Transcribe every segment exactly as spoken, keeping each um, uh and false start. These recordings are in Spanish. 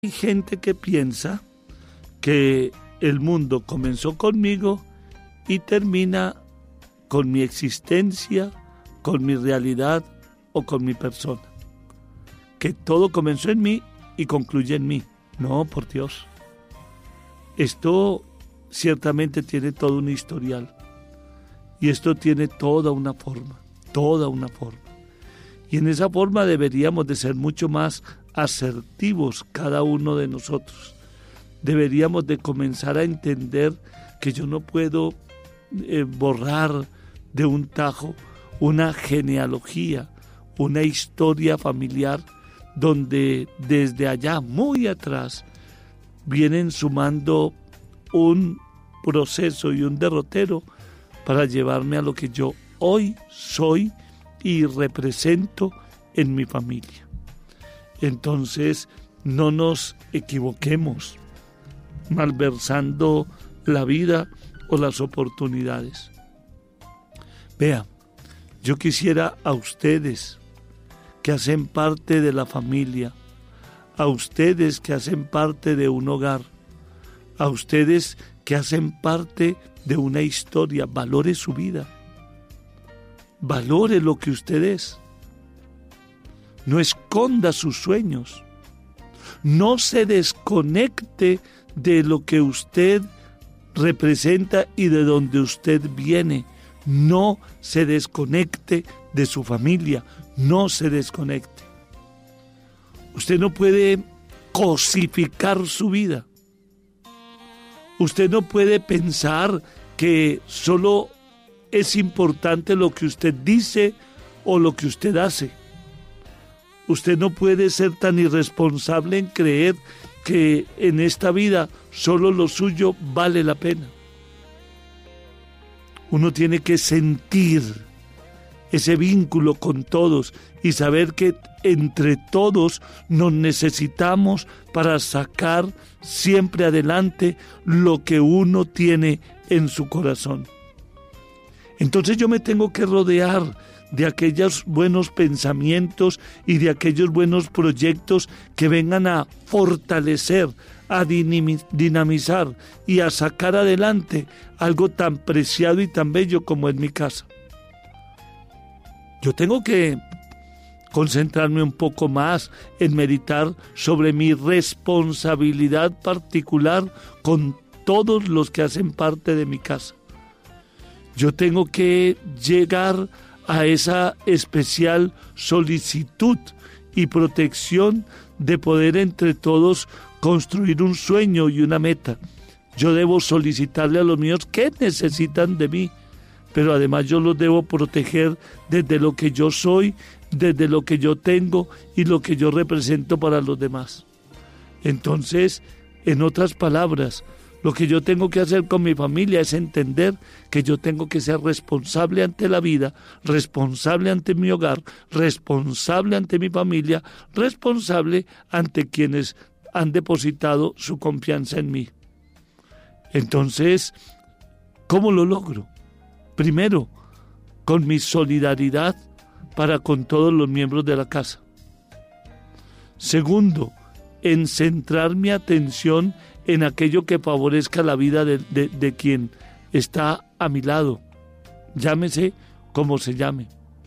Hay gente que piensa que el mundo comenzó conmigo y termina con mi existencia, con mi realidad o con mi persona. Que todo comenzó en mí y concluye en mí. No, por Dios. Esto ciertamente tiene todo un historial. Y esto tiene toda una forma, toda una forma. Y en esa forma deberíamos de ser mucho más asertivos cada uno de nosotros. Deberíamos de comenzar a entender que yo no puedo eh, borrar de un tajo una genealogía, una historia familiar donde desde allá, muy atrás, vienen sumando un proceso y un derrotero para llevarme a lo que yo hoy soy y represento en mi familia. Entonces, no nos equivoquemos malversando la vida o las oportunidades. Vea, yo quisiera a ustedes que hacen parte de la familia, a ustedes que hacen parte de un hogar, a ustedes que hacen parte de una historia, valore su vida, valore lo que usted es. No esconda sus sueños. No se desconecte de lo que usted representa y de donde usted viene. No se desconecte de su familia. No se desconecte. Usted no puede cosificar su vida. Usted no puede pensar que solo es importante lo que usted dice o lo que usted hace. Usted no puede ser tan irresponsable en creer que en esta vida solo lo suyo vale la pena. Uno tiene que sentir ese vínculo con todos y saber que entre todos nos necesitamos para sacar siempre adelante lo que uno tiene en su corazón. Entonces yo me tengo que rodear de aquellos buenos pensamientos y de aquellos buenos proyectos que vengan a fortalecer, a dinamizar y a sacar adelante algo tan preciado y tan bello como es mi casa. Yo tengo que concentrarme un poco más en meditar sobre mi responsabilidad particular con todos los que hacen parte de mi casa. Yo tengo que llegar a esa especial solicitud y protección de poder entre todos construir un sueño y una meta. Yo debo solicitarle a los míos qué necesitan de mí, pero además yo los debo proteger desde lo que yo soy, desde lo que yo tengo y lo que yo represento para los demás. Entonces, en otras palabras, lo que yo tengo que hacer con mi familia es entender que yo tengo que ser responsable ante la vida, responsable ante mi hogar, responsable ante mi familia, responsable ante quienes han depositado su confianza en mí. Entonces, ¿cómo lo logro? Primero, con mi solidaridad para con todos los miembros de la casa. Segundo, en centrar mi atención en aquello que favorezca la vida de, de, de quien está a mi lado, llámese como se llame.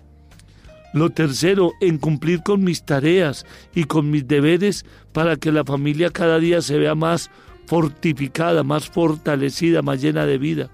Lo tercero, en cumplir con mis tareas y con mis deberes para que la familia cada día se vea más fortificada, más fortalecida, más llena de vida.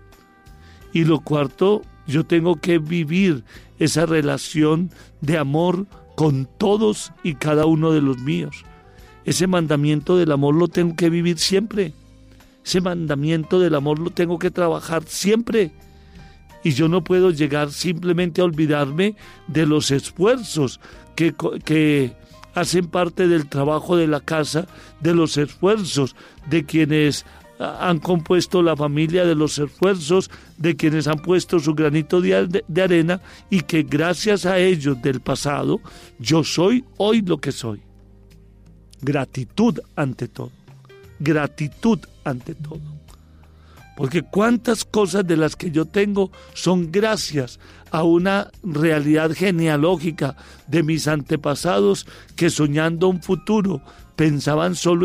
Y lo cuarto, yo tengo que vivir esa relación de amor con todos y cada uno de los míos. Ese mandamiento del amor lo tengo que vivir siempre. Ese mandamiento del amor lo tengo que trabajar siempre. Y yo no puedo llegar simplemente a olvidarme de los esfuerzos que, que hacen parte del trabajo de la casa, de los esfuerzos de quienes han compuesto la familia, de los esfuerzos de quienes han puesto su granito de, de arena y que gracias a ellos del pasado, yo soy hoy lo que soy. Gratitud ante todo, gratitud ante todo. Porque cuántas cosas de las que yo tengo son gracias a una realidad genealógica de mis antepasados que soñando un futuro pensaban solo